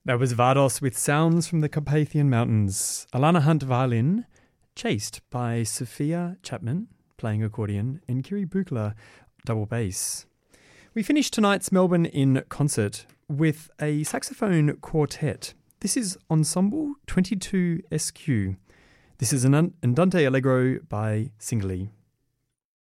That was Vardos with Sounds from the Carpathian Mountains. Alana Hunt violin, chased by Sophia Chapman playing accordion and Kiri Bukla double bass. We finished tonight's Melbourne in concert with a saxophone quartet. This is Ensemble 22 SQ. This is an Andante Allegro by Singley.